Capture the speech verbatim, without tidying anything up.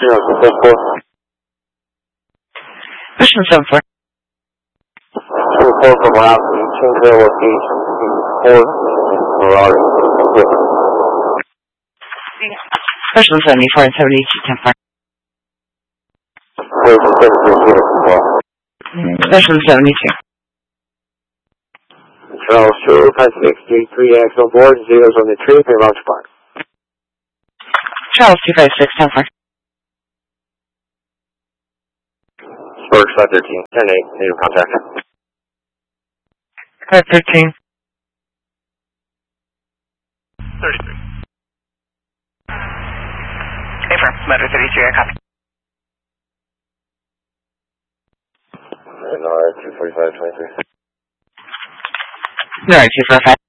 Yeah, seven four. Mission seven four. Two four from out, change their location. Four, Ferrari. Mission seventy-four and seventy-two, ten four. Wait for seven three zero as well. Mission seventy-two. Charles two, five six three three X on board, zeros on the tree, and launch park. Charles two five six, ten four. Sparks five thirteen, ten eight, native contact. five thirteen. thirty-three. Affirm, Motor thirty-three, I copy. And R two forty-five twenty-three. No, two four five.